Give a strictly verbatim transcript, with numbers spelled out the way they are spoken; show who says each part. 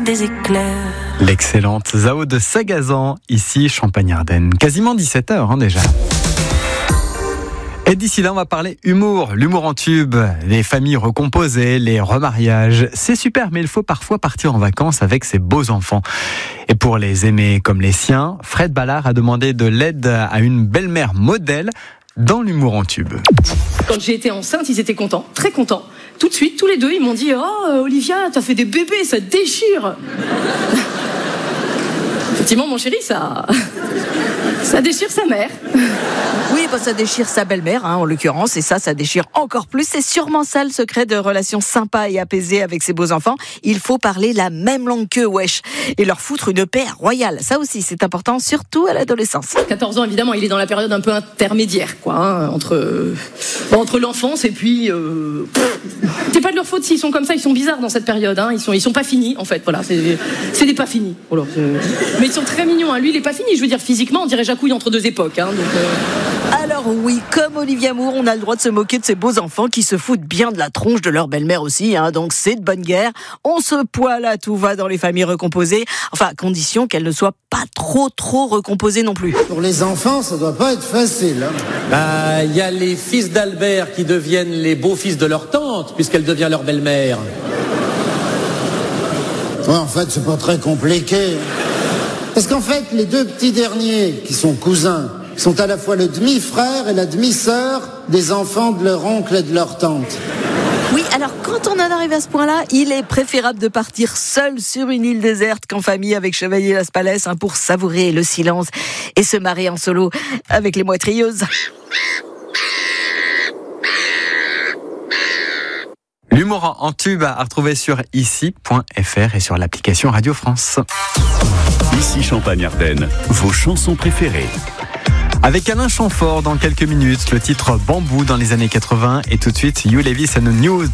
Speaker 1: des éclairs.
Speaker 2: L'excellente Zao de Sagazan, ici Champagne-Ardenne. Quasiment dix-sept heures hein, déjà. Et d'ici là, on va parler humour, l'humour en tube, les familles recomposées, les remariages. C'est super, mais il faut parfois partir en vacances avec ses beaux enfants. Et pour les aimer comme les siens, Fred Ballard a demandé de l'aide à une belle-mère modèle dans l'humour en tube.
Speaker 3: Quand j'ai été enceinte, ils étaient contents, très contents. Tout de suite, tous les deux, ils m'ont dit « Oh, Olivia, t'as fait des bébés, ça te déchire !» Effectivement, mon chéri, ça... ça déchire sa mère.
Speaker 4: Oui, bah ça déchire sa belle-mère, hein, en l'occurrence, et ça, ça déchire encore plus. C'est sûrement ça le secret de relations sympas et apaisées avec ses beaux-enfants. Il faut parler la même langue qu'eux, wesh, et leur foutre une paix royale. Ça aussi, c'est important, surtout à l'adolescence.
Speaker 3: quatorze ans, évidemment, il est dans la période un peu intermédiaire, quoi, hein, entre, bon, entre l'enfance et puis... Euh... C'est pas de leur faute s'ils sont comme ça, ils sont bizarres dans cette période, hein. Ils sont, ils sont pas finis, en fait, voilà, c'est, c'est des pas finis. Voilà, mais ils sont très mignons, hein. Lui, il est pas fini, je veux dire, physiquement, on dirait Jacouille entre deux époques, hein, donc... Euh...
Speaker 4: Alors oui, comme Olivia Moore, on a le droit de se moquer de ses beaux enfants qui se foutent bien de la tronche de leur belle-mère aussi, hein, donc c'est de bonne guerre. On se poile à tout va dans les familles recomposées, enfin à condition qu'elles ne soient pas trop trop recomposées non plus.
Speaker 5: Pour les enfants, ça doit pas être facile. Hein.
Speaker 6: Bah, il y a les fils d'Albert qui deviennent les beaux-fils de leur tante, puisqu'elle devient leur belle-mère.
Speaker 5: Ouais, en fait, c'est pas très compliqué. Parce qu'en fait, les deux petits derniers, qui sont cousins, sont à la fois le demi-frère et la demi-sœur des enfants de leur oncle et de leur tante.
Speaker 4: Oui, alors quand on en arrive à ce point-là, il est préférable de partir seul sur une île déserte qu'en famille avec Chevalier Las Palais, hein, pour savourer le silence et se marrer en solo avec les moitrieuses.
Speaker 2: L'humour en tube à retrouver sur ici point f r et sur l'application Radio France.
Speaker 7: Ici Champagne-Ardenne, vos chansons préférées.
Speaker 2: Avec Alain Chamfort dans quelques minutes, le titre Bambou dans les années quatre-vingts et tout de suite You Levis and the News.